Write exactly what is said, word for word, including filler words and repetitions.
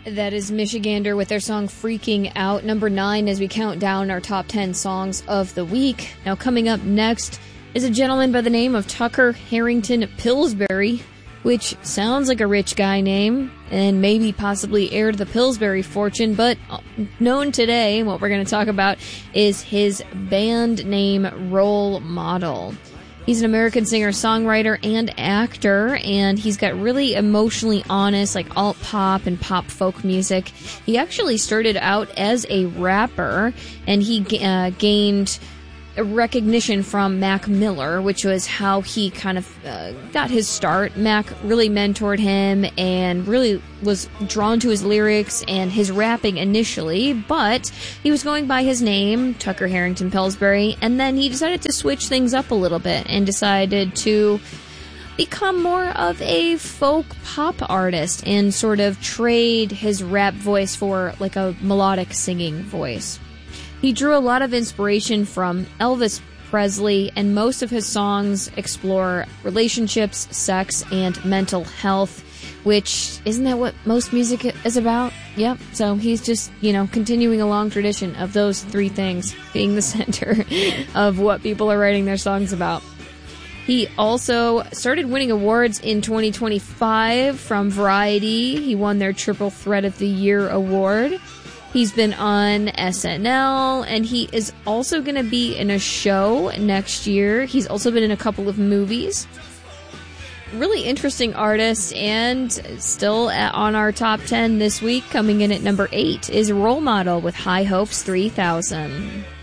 That is Michigander with their song Freaking Out, number nine, as we count down our top ten songs of the week. Now, coming up next is a gentleman by the name of Tucker Harrington Pillsbury, which sounds like a rich guy name, and maybe possibly heir to the Pillsbury fortune, but known today, what we're going to talk about is his band name, Role Model. He's an American singer-songwriter and actor, and he's got really emotionally honest, like alt-pop and pop-folk music. He actually started out as a rapper, and he uh, gained recognition from Mac Miller, which was how he kind of uh, got his start. Mac really mentored him and really was drawn to his lyrics and his rapping initially, but he was going by his name, Tucker Harrington Pillsbury, and then he decided to switch things up a little bit and decided to become more of a folk pop artist and sort of trade his rap voice for like a melodic singing voice. He drew a lot of inspiration from Elvis Presley, and most of his songs explore relationships, sex, and mental health, which, isn't that what most music is about? Yep. So he's just, you know, continuing a long tradition of those three things being the center of what people are writing their songs about. He also started winning awards in twenty twenty-five from Variety. He won their Triple Threat of the Year award. He's been on S N L, and he is also going to be in a show next year. He's also been in a couple of movies. Really interesting artist, and still at, on our top ten this week, coming in at number eight, is Role Model with High Hopes three thousand.